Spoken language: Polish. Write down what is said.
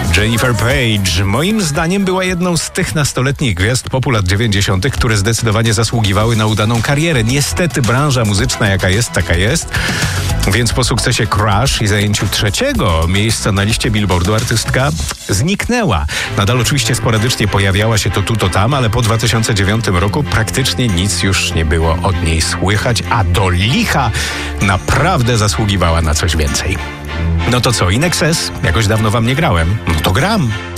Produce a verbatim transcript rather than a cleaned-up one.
Jennifer Page moim zdaniem była jedną z tych nastoletnich gwiazd popu lat dziewięćdziesiątych, które zdecydowanie zasługiwały na udaną karierę. Niestety branża muzyczna jaka jest, taka jest. Więc po sukcesie Crush i zajęciu trzeciego miejsca na liście Billboardu artystka zniknęła. Nadal oczywiście sporadycznie pojawiała się to tu, to tam, ale po dwa tysiące dziewiątym roku praktycznie nic już nie było od niej słychać, a do licha naprawdę zasługiwała na coś więcej. No to co, In Excess? Jakoś dawno wam nie grałem. No to gram.